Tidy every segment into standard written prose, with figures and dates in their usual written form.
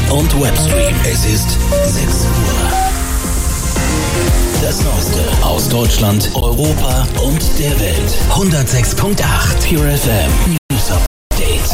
und Webstream. Es ist 6 Uhr. Das Neueste aus Deutschland, Europa und der Welt. 106.8 Pure FM News Update.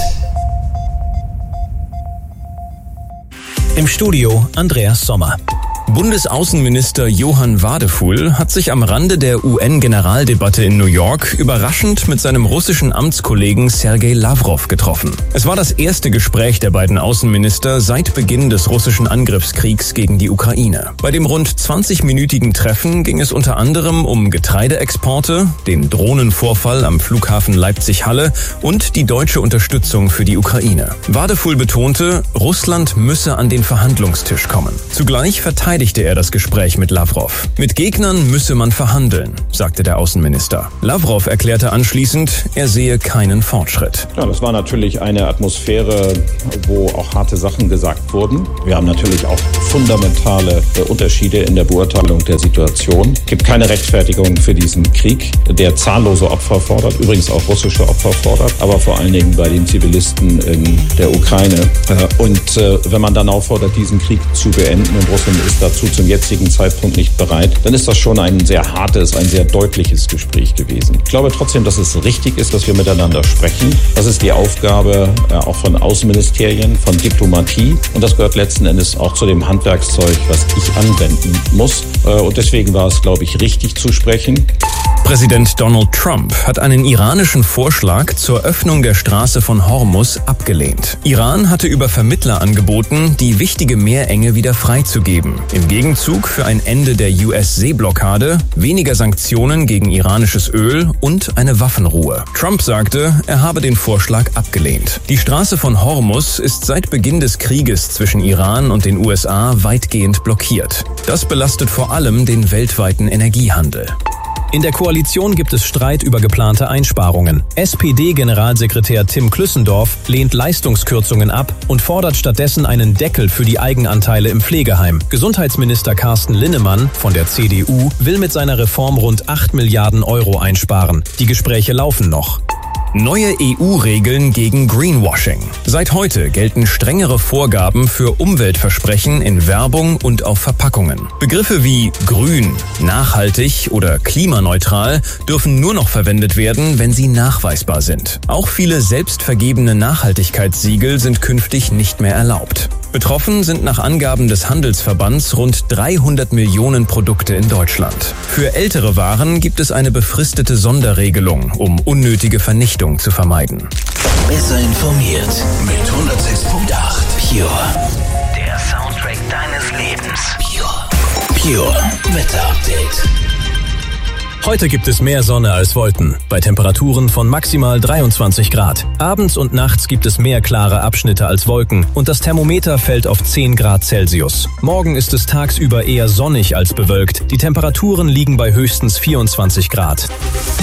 Im Studio Andreas Sommer. Bundesaußenminister Johann Wadephul hat sich am Rande der UN-Generaldebatte in New York überraschend mit seinem russischen Amtskollegen Sergei Lavrov getroffen. Es war das erste Gespräch der beiden Außenminister seit Beginn des russischen Angriffskriegs gegen die Ukraine. Bei dem rund 20-minütigen Treffen ging es unter anderem um Getreideexporte, den Drohnenvorfall am Flughafen Leipzig-Halle und die deutsche Unterstützung für die Ukraine. Wadephul betonte, Russland müsse an den Verhandlungstisch kommen. Zugleich verteidigte er das Gespräch mit Lavrov. Mit Gegnern müsse man verhandeln, sagte der Außenminister. Lavrov erklärte anschließend, er sehe keinen Fortschritt. Ja, das war natürlich eine Atmosphäre, wo auch harte Sachen gesagt wurden. Wir haben natürlich auch fundamentale Unterschiede in der Beurteilung der Situation. Es gibt keine Rechtfertigung für diesen Krieg, der zahllose Opfer fordert, übrigens auch russische Opfer fordert, aber vor allen Dingen bei den Zivilisten in der Ukraine. Und wenn man dann auffordert, diesen Krieg zu beenden und Russland ist dazu zum jetzigen Zeitpunkt nicht bereit, dann ist das schon ein sehr hartes, ein sehr deutliches Gespräch gewesen. Ich glaube trotzdem, dass es richtig ist, dass wir miteinander sprechen. Das ist die Aufgabe auch von Außenministerien, von Diplomatie und das gehört letzten Endes auch zu dem Handwerkszeug, was ich anwenden muss. Und deswegen war es, glaube ich, richtig zu sprechen. Präsident Donald Trump hat einen iranischen Vorschlag zur Öffnung der Straße von Hormuz abgelehnt. Iran hatte über Vermittler angeboten, die wichtige Meerenge wieder freizugeben. Im Gegenzug für ein Ende der US-Seeblockade, weniger Sanktionen gegen iranisches Öl und eine Waffenruhe. Trump sagte, er habe den Vorschlag abgelehnt. Die Straße von Hormuz ist seit Beginn des Krieges zwischen Iran und den USA weitgehend blockiert. Das belastet vor allem den weltweiten Energiehandel. In der Koalition gibt es Streit über geplante Einsparungen. SPD-Generalsekretär Tim Klüssendorf lehnt Leistungskürzungen ab und fordert stattdessen einen Deckel für die Eigenanteile im Pflegeheim. Gesundheitsminister Carsten Linnemann von der CDU will mit seiner Reform rund 8 Milliarden Euro einsparen. Die Gespräche laufen noch. Neue EU-Regeln gegen Greenwashing. Seit heute gelten strengere Vorgaben für Umweltversprechen in Werbung und auf Verpackungen. Begriffe wie grün, nachhaltig oder klimaneutral dürfen nur noch verwendet werden, wenn sie nachweisbar sind. Auch viele selbstvergebene Nachhaltigkeitssiegel sind künftig nicht mehr erlaubt. Betroffen sind nach Angaben des Handelsverbands rund 300 Millionen Produkte in Deutschland. Für ältere Waren gibt es eine befristete Sonderregelung, um unnötige Vernichtung zu vermeiden. Besser informiert mit 106.8 Pure. Der Soundtrack deines Lebens. Pure Wetter Update. Heute gibt es mehr Sonne als Wolken, bei Temperaturen von maximal 23 Grad. Abends und nachts gibt es mehr klare Abschnitte als Wolken und das Thermometer fällt auf 10 Grad Celsius. Morgen ist es tagsüber eher sonnig als bewölkt. Die Temperaturen liegen bei höchstens 24 Grad.